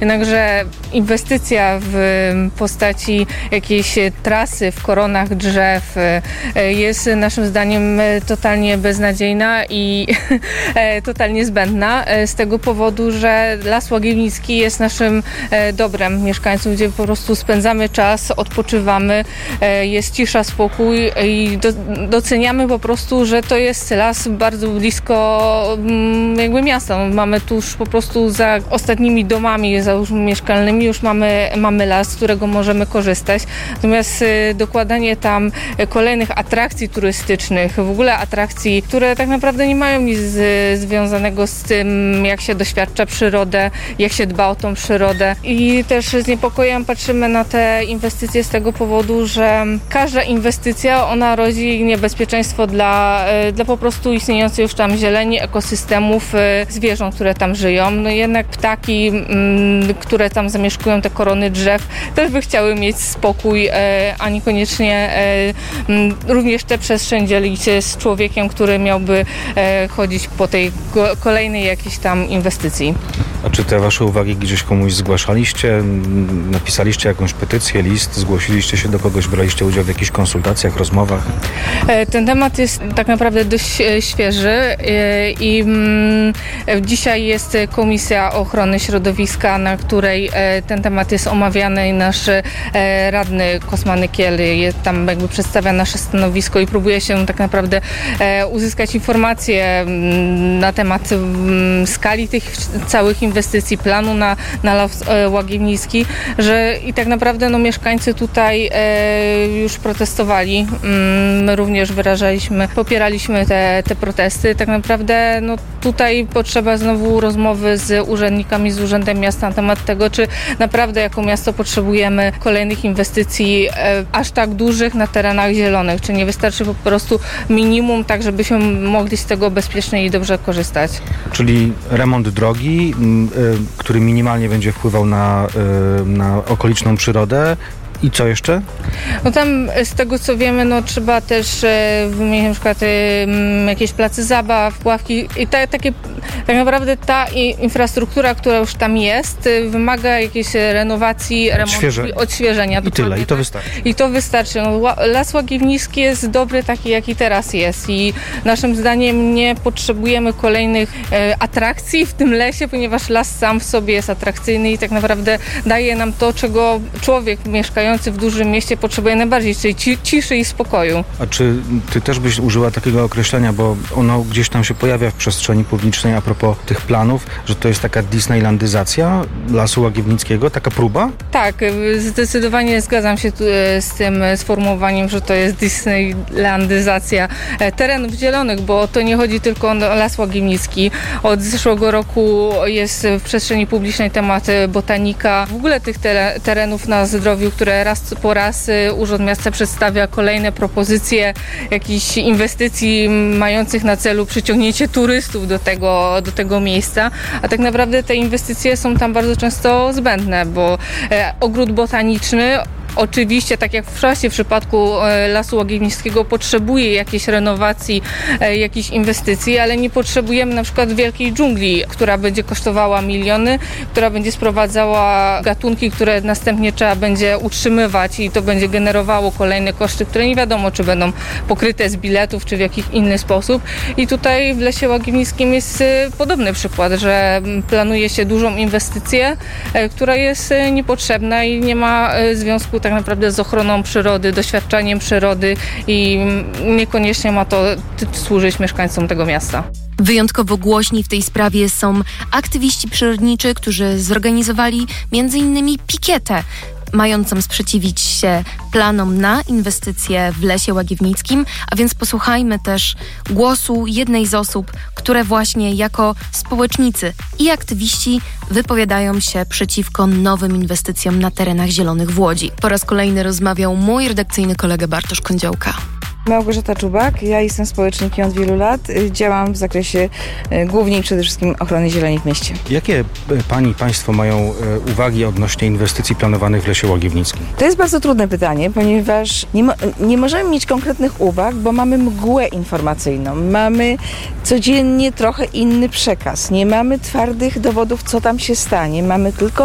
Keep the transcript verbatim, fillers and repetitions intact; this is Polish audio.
jednakże inwestycja w postaci jakiejś trasy w koronach drzew jest naszym zdaniem totalnie beznadziejna i totalnie zbędna z tego powodu, że Las Łagiewnicki jest naszym dobrem mieszkańców, gdzie po prostu spędzamy czas, odpoczywamy, jest cisza, spokój i do, doceniamy po prostu, że to jest las bardzo blisko jakby miasta. Mamy tuż po prostu za ostatnimi domami załóżmy mieszkalnymi już mamy, mamy las, z którego możemy korzystać. Natomiast dokładanie tam kolejnych atrakcji turystycznych, w ogóle atrakcji, które tak naprawdę nie mają nic z, związanego z tym, jak się doświadcza przyrodę, jak się dba o tą przyrodę. I też z niepokojem patrzymy na te inwestycje z tego powodu, że każda inwestycja, ona rodzi niebezpieczeństwo dla, dla po prostu istniejącej już tam zieleni, ekosystemów, zwierząt, które tam żyją. No jednak ptaki, które tam zamieszkują, te korony drzew, też by chciały mieć spokój, a niekoniecznie również tę przestrzeń dzielić z człowiekiem, który miałby chodzić po tej kolejnej jakiejś tam inwestycji. A czy te wasze uwagi gdzieś komuś zgłaszaliście? Napisaliście jakąś petycję, list? Zgłosiliście się do kogoś? Braliście udział w jakichś konsultacjach, rozmowach? Ten temat jest tak naprawdę dość świeży i dzisiaj jest Komisja Ochrony Środowiska, na której ten temat jest omawiany i nasz radny Kosma Nykiel tam jakby przedstawia nasze stanowisko i próbuje się tak naprawdę uzyskać informacje na temat skali tych całych inwestycji, planu na, na Las Łagiewnicki, że i tak naprawdę no, mieszkańcy tutaj e, już protestowali. My również wyrażaliśmy, popieraliśmy te, te protesty. Tak naprawdę no, tutaj potrzeba znowu rozmowy z urzędnikami, z Urzędem Miasta na temat tego, czy naprawdę jako miasto potrzebujemy kolejnych inwestycji e, aż tak dużych na terenach zielonych, czy nie wystarczy po prostu minimum, tak żebyśmy mogli z tego bezpiecznie i dobrze korzystać. Czyli remont drogi, który minimalnie będzie wpływał na, na okoliczną przyrodę. I co jeszcze? No tam z tego co wiemy, no trzeba też e, wymienić na przykład e, jakieś place zabaw, ławki i ta, takie, tak naprawdę ta i, infrastruktura, która już tam jest, e, wymaga jakiejś renowacji, remontu, odświeżenia. I tyle, i to wystarczy. I to wystarczy. No, Las Łagiewnicki jest dobry taki, jaki teraz jest i naszym zdaniem nie potrzebujemy kolejnych e, atrakcji w tym lesie, ponieważ las sam w sobie jest atrakcyjny i tak naprawdę daje nam to, czego człowiek mieszkający w dużym mieście potrzebuje najbardziej, czyli ci, ciszy i spokoju. A czy ty też byś użyła takiego określenia, bo ono gdzieś tam się pojawia w przestrzeni publicznej a propos tych planów, że to jest taka disneylandyzacja Lasu Łagiewnickiego, taka próba? Tak, zdecydowanie zgadzam się tu z tym sformułowaniem, że to jest disneylandyzacja terenów zielonych, bo to nie chodzi tylko o Las Łagiewnicki. Od zeszłego roku jest w przestrzeni publicznej temat botanika, w ogóle tych terenów na zdrowiu, które raz po raz Urząd Miasta przedstawia kolejne propozycje jakichś inwestycji mających na celu przyciągnięcie turystów do tego, do tego miejsca, a tak naprawdę te inwestycje są tam bardzo często zbędne, bo e, ogród botaniczny oczywiście, tak jak w czasie w przypadku Lasu Łagiewnickiego potrzebuje jakiejś renowacji, jakichś inwestycji, ale nie potrzebujemy na przykład wielkiej dżungli, która będzie kosztowała miliony, która będzie sprowadzała gatunki, które następnie trzeba będzie utrzymywać i to będzie generowało kolejne koszty, które nie wiadomo, czy będą pokryte z biletów, czy w jakiś inny sposób. I tutaj w Lesie Łagiewnickim jest podobny przykład, że planuje się dużą inwestycję, która jest niepotrzebna i nie ma związku tak naprawdę z ochroną przyrody, doświadczaniem przyrody i niekoniecznie ma to służyć mieszkańcom tego miasta. Wyjątkowo głośni w tej sprawie są aktywiści przyrodniczy, którzy zorganizowali między innymi pikietę mającą sprzeciwić się planom na inwestycje w Lesie Łagiewnickim, a więc posłuchajmy też głosu jednej z osób, które właśnie jako społecznicy i aktywiści wypowiadają się przeciwko nowym inwestycjom na terenach zielonych w Łodzi. Po raz kolejny rozmawiał mój redakcyjny kolega Bartosz Kądziołka. Małgorzata Czubak, ja jestem społecznikiem od wielu lat, działam w zakresie e, głównie i przede wszystkim ochrony zieleni w mieście. Jakie pani, państwo mają e, uwagi odnośnie inwestycji planowanych w Lesie Łagiewnickim? To jest bardzo trudne pytanie, ponieważ nie, mo- nie możemy mieć konkretnych uwag, bo mamy mgłę informacyjną, mamy codziennie trochę inny przekaz, nie mamy twardych dowodów, co tam się stanie, mamy tylko